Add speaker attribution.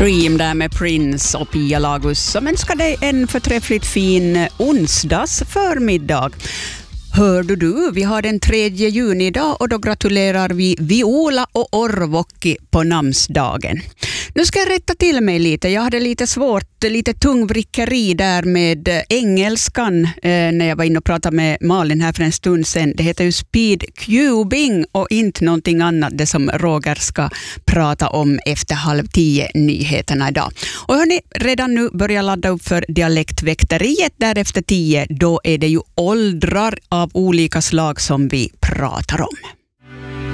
Speaker 1: Dream där med Prince och Pia Lagus som önskar dig en förträffligt fin onsdags förmiddag. Hör du, vi har den 3 juni idag och då gratulerar vi Viola och Orvokki på namnsdagen. Nu ska jag rätta till mig lite. Jag hade lite tungvrickeri där med engelskan när jag var inne och pratade med Malin här för en stund sedan. Det heter ju speed cubing och inte någonting annat, det som Roger ska prata om efter 9:30 nyheterna idag. Och hörni, redan nu börjar ladda upp för dialektväkteriet där efter 10. Då är det ju åldrar av olika slag som vi pratar om.